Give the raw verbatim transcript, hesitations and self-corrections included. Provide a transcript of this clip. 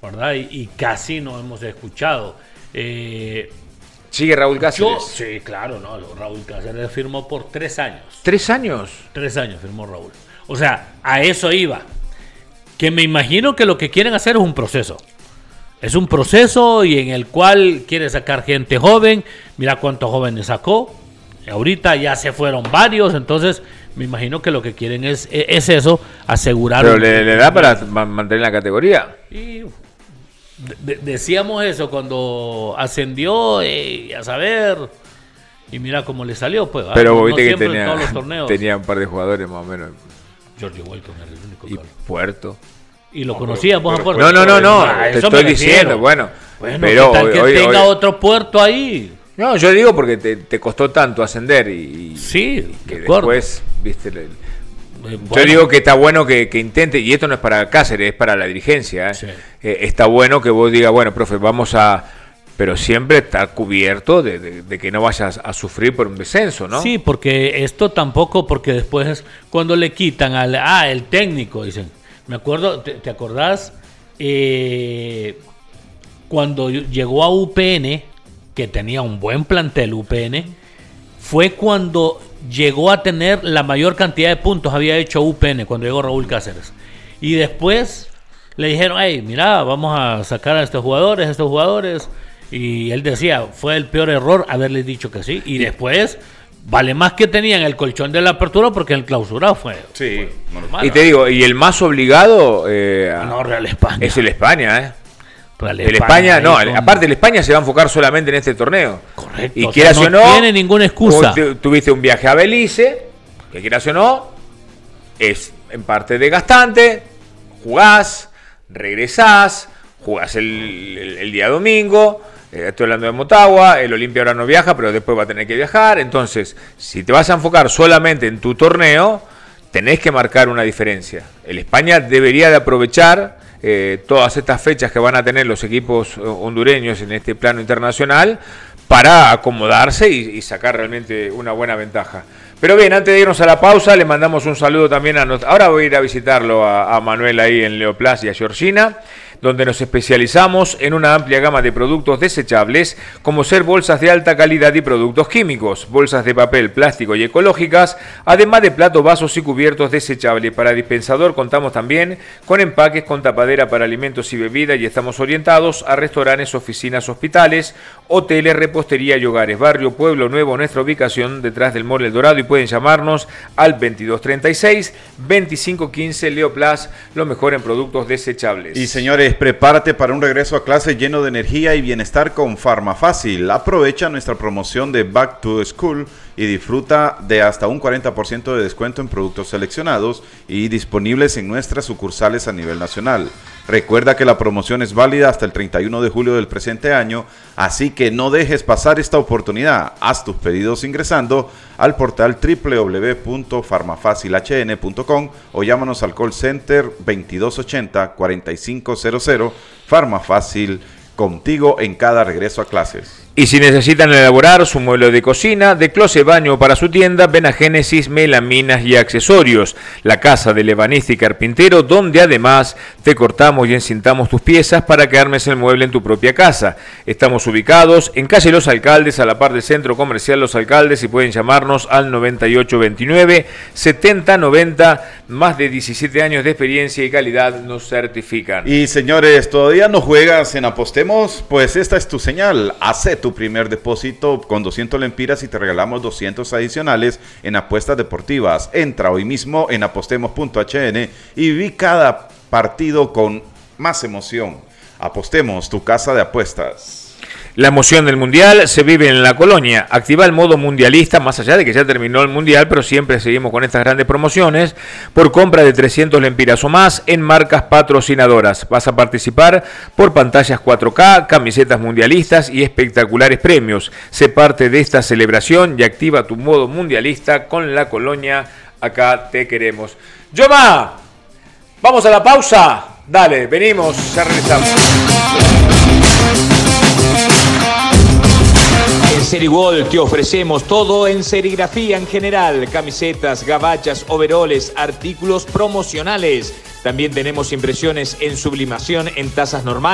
¿verdad? Y, y casi no hemos escuchado. Eh, ¿Sigue Raúl Cáceres? Yo, sí, claro, no, Raúl Cáceres firmó por tres años. ¿Tres años? Tres años firmó Raúl. O sea, a eso iba. Que me imagino que lo que quieren hacer es un proceso. Es un proceso y en el cual quiere sacar gente joven. Mira cuántos jóvenes sacó. Ahorita ya se fueron varios, entonces me imagino que lo que quieren es, es eso, asegurar... Pero le, le da para mantener la categoría. Y de, decíamos eso cuando ascendió, eh, a saber, y mira cómo le salió, pues. Pero no, viste no que tenía, en todos los torneos. tenía un par de jugadores más o menos. George Walton era el único. Y claro. Puerto. Y lo conocías vos a Puerto. No, no, no, no, ah, te estoy diciendo, bueno. Bueno, pero ¿qué tal que hoy, tenga hoy, otro puerto ahí? No, yo digo porque te, te costó tanto ascender y, sí, y que de acuerdo. después, viste, el, Bueno. Yo digo que está bueno que, que intente, y esto no es para Cáceres, es para la dirigencia, ¿eh? Sí. Eh, está bueno que vos digas, bueno, profe, vamos a... Pero siempre estar cubierto de, de, de que no vayas a sufrir por un descenso, ¿no? Sí, porque esto tampoco, porque después cuando le quitan al... Ah, el técnico, dicen. Me acuerdo, ¿te, te acordás? Eh, cuando llegó a U P N, que tenía un buen plantel U P N, fue cuando llegó a tener la mayor cantidad de puntos había hecho U P N, cuando llegó Raúl Cáceres. Y después le dijeron, hey, mira, vamos a sacar a estos jugadores, a estos jugadores. Y él decía, fue el peor error haberle dicho que sí. Y después, vale más que tenían el colchón de la apertura porque el clausurado fue, sí. fue normal. Y te digo, y el más obligado eh, no, Real España. es el España, ¿eh? Real el España, no, con... aparte el España se va a enfocar solamente en este torneo. Correcto. Y o quieras sea, o no, no, tiene ninguna excusa. Tu, tuviste un viaje a Belice, que quieras o no, es en parte desgastante, jugás, regresás, jugás el, el, el día domingo. Estoy hablando de Motagua, el Olimpia ahora no viaja, pero después va a tener que viajar. Entonces, si te vas a enfocar solamente en tu torneo, tenés que marcar una diferencia. El España debería de aprovechar eh, todas estas fechas que van a tener los equipos hondureños en este plano internacional para acomodarse y, y sacar realmente una buena ventaja. Pero bien, antes de irnos a la pausa, le mandamos un saludo también a... Nos... Ahora voy a ir a visitarlo a, a Manuel ahí en Leoplas y a Georgina, donde nos especializamos en una amplia gama de productos desechables, como ser bolsas de alta calidad y productos químicos, bolsas de papel, plástico y ecológicas, además de platos, vasos y cubiertos desechables. Para dispensador contamos también con empaques con tapadera para alimentos y bebidas y estamos orientados a restaurantes, oficinas, hospitales, hoteles, repostería y hogares. Barrio Pueblo Nuevo, nuestra ubicación detrás del Mall El Dorado, y pueden llamarnos al veintidós treinta y seis, veinticinco quince. Leoplas, lo mejor en productos desechables. Y señores, prepárate para un regreso a clase lleno de energía y bienestar con Farmafácil. Aprovecha nuestra promoción de Back to School y disfruta de hasta un cuarenta por ciento de descuento en productos seleccionados y disponibles en nuestras sucursales a nivel nacional. Recuerda que la promoción es válida hasta el treinta y uno de julio del presente año, así que no dejes pasar esta oportunidad. Haz tus pedidos ingresando al portal doble u doble u doble u punto farmafacil h n punto com o llámanos al call center veintidós ochenta, cuarenta y cinco cero cero. Farmafácil, contigo en cada regreso a clases. Y si necesitan elaborar su mueble de cocina, de closet, baño para su tienda, ven a Génesis Melaminas y Accesorios, la casa del ebanista y carpintero, donde además te cortamos y encintamos tus piezas para que armes el mueble en tu propia casa. Estamos ubicados en calle Los Alcaldes, a la par del Centro Comercial Los Alcaldes, y pueden llamarnos al noventa y ocho veintinueve, setenta noventa. Más de diecisiete años de experiencia y calidad nos certifican. Y señores, ¿todavía no juegas en Apostemos? Pues esta es tu señal. Hacé tu primer depósito con doscientos lempiras y te regalamos doscientos adicionales en apuestas deportivas. Entra hoy mismo en apostemos punto h n y viví cada partido con más emoción. Apostemos, tu casa de apuestas. La emoción del Mundial se vive en la Colonia. Activa el modo mundialista, más allá de que ya terminó el Mundial, pero siempre seguimos con estas grandes promociones. Por compra de trescientos lempiras o más en marcas patrocinadoras. Vas a participar por pantallas cuatro K, camisetas mundialistas y espectaculares premios. Sé parte de esta celebración y activa tu modo mundialista con la Colonia. Acá te queremos. Yoma, vamos a la pausa. Dale, venimos, ya regresamos. En Serigol te ofrecemos todo en serigrafía en general, camisetas, gabachas, overoles, artículos promocionales. También tenemos impresiones en sublimación en tazas normales.